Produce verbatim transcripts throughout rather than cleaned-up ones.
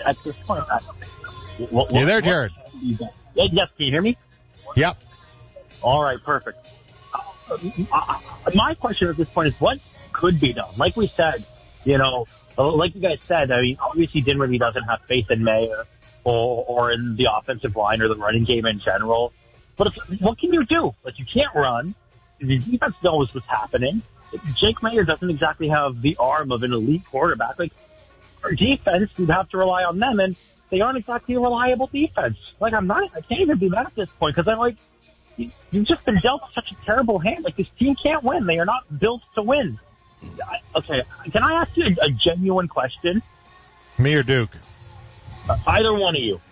at this point, I, what, you there, Jared? What, yes, can you hear me? Yep. All right, perfect. Uh, uh, my question at this point is, what could be done? Like we said, you know, like you guys said, I mean, obviously Dinwiddie doesn't have faith in Mayer or, or in the offensive line or the running game in general. But if, what can you do? Like, you can't run. The defense knows what's happening. Jake Mayer doesn't exactly have the arm of an elite quarterback. Like, our defense, you'd have to rely on them, and they aren't exactly a reliable defense. Like, I'm not, I can't even be mad at this point, because I'm like, you, you've just been dealt such a terrible hand. Like, this team can't win. They are not built to win. I, okay, can I ask you a, a genuine question? Me or Duke? Uh, either one of you.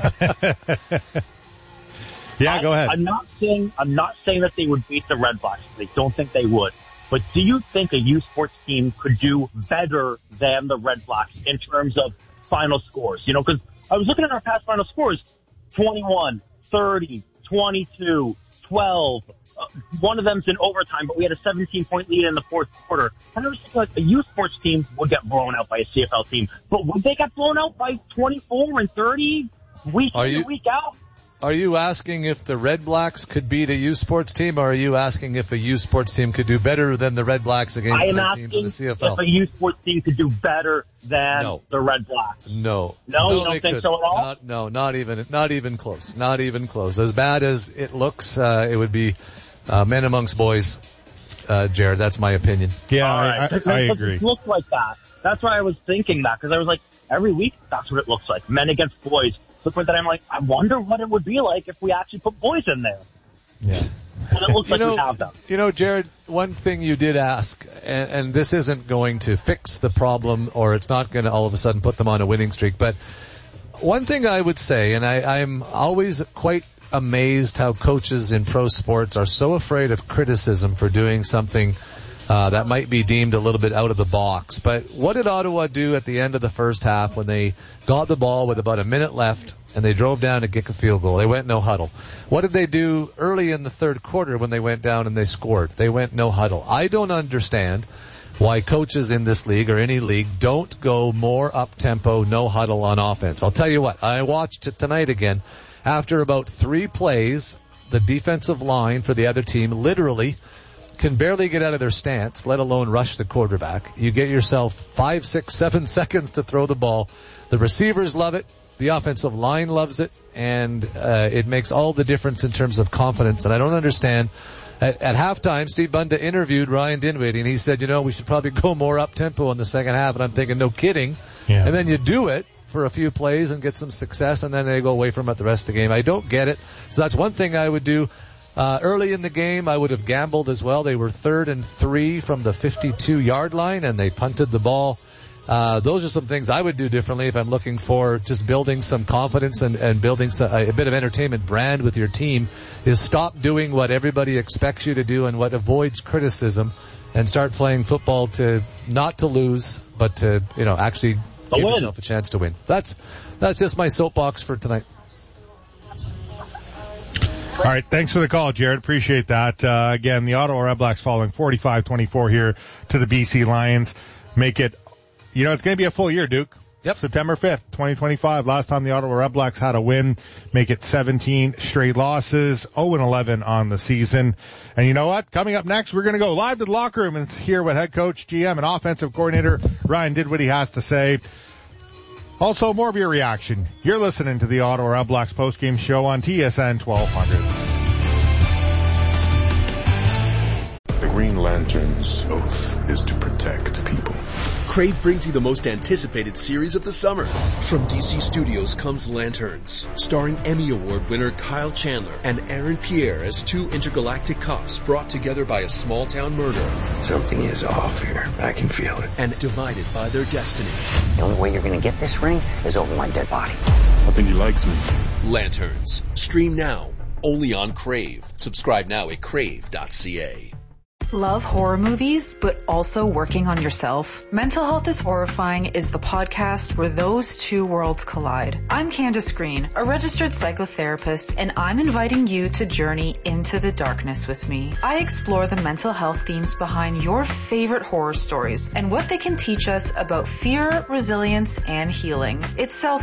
yeah, I, go ahead. I'm not saying, I'm not saying that they would beat the Red Blacks. I don't think they would. But do you think a U Sports team could do better than the Red Blacks in terms of final scores? You know, because I was looking at our past final scores, twenty-one, thirty, twenty-two, twelve. Uh, one of them's in overtime, but we had a seventeen-point lead in the fourth quarter. And I was thinking, like, a U Sports team would get blown out by a C F L team. But would they get blown out by twenty-four and thirty week are in you, and week out? Are you asking if the Red Blacks could beat a U Sports team, or are you asking if a U Sports team could do better than the Red Blacks against I am other teams in the C F L? If a U Sports team could do better than no. the Red Blacks. No. No, no you don't think could. so at all? Not, no, not even, not even close. Not even close. As bad as it looks, uh, it would be uh, men amongst boys, uh, Jared. That's my opinion. Yeah, all I, right. I, I agree. It looked like that. That's why I was thinking that, because I was like, every week, that's what it looks like. Men against boys. To the point that I'm like, I wonder what it would be like if we actually put boys in there. Yeah. And it looks you like know, we have them. You know, Jared, one thing you did ask, and, and this isn't going to fix the problem, or it's not going to all of a sudden put them on a winning streak, but one thing I would say, and I, I'm always quite amazed how coaches in pro sports are so afraid of criticism for doing something Uh, that might be deemed a little bit out of the box. But what did Ottawa do at the end of the first half when they got the ball with about a minute left and they drove down to kick a field goal? They went no huddle. What did they do early in the third quarter when they went down and they scored? They went no huddle. I don't understand why coaches in this league or any league don't go more up-tempo, no huddle on offense. I'll tell you what, I watched it tonight again. After about three plays, the defensive line for the other team literally can barely get out of their stance, let alone rush the quarterback. You get yourself five, six, seven seconds to throw the ball. The receivers love it. The offensive line loves it. And uh, it makes all the difference in terms of confidence. And I don't understand. At, at halftime, Steve Bunda interviewed Ryan Dinwiddie, and he said, you know, we should probably go more up-tempo in the second half. And I'm thinking, no kidding. Yeah. And then you do it for a few plays and get some success, and then they go away from it the rest of the game. I don't get it. So that's one thing I would do. Uh, early in the game, I would have gambled as well. They were third and three from the fifty-two yard line, and they punted the ball. Uh, those are some things I would do differently if I'm looking for just building some confidence and, and building some, a bit of entertainment brand with your team, is stop doing what everybody expects you to do and what avoids criticism, and start playing football to not to lose, but to, you know, actually To give win. yourself a chance to win. That's, that's just my soapbox for tonight. All right, thanks for the call, Jared. Appreciate that. Uh, again, the Ottawa Red Blacks following forty-five twenty-four here to the B C Lions. Make it, you know, it's going to be a full year, Duke. Yep. September fifth, twenty twenty-five. Last time the Ottawa Red Blacks had a win. Make it seventeen straight losses, oh and eleven on the season. And you know what? Coming up next, we're going to go live to the locker room and hear what head coach, G M, and offensive coordinator Ryan Dinwiddie has to say. Also, more of your reaction. You're listening to the Ottawa Red Blacks postgame show on T S N twelve hundred. The Green Lantern's oath is to protect people. Crave brings you the most anticipated series of the summer. From D C Studios comes Lanterns, starring Emmy Award winner Kyle Chandler and Aaron Pierre as two intergalactic cops brought together by a small-town murder. Something is off here. I can feel it. And divided by their destiny. The only way you're going to get this ring is over my dead body. I think he likes me. Lanterns. Stream now. Only on Crave. Subscribe now at crave dot c a. Love horror movies, but also working on yourself? Mental Health is Horrifying is the podcast where those two worlds collide. I'm Candace Green, a registered psychotherapist, and I'm inviting you to journey into the darkness with me. I explore the mental health themes behind your favorite horror stories and what they can teach us about fear, resilience, and healing. It's self